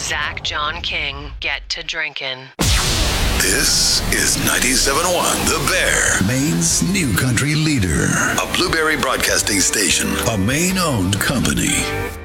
Zach John King get to drinking. This is 97.1 The Bear, Maine's new country leader. A Blueberry Broadcasting Station, a Maine-owned company.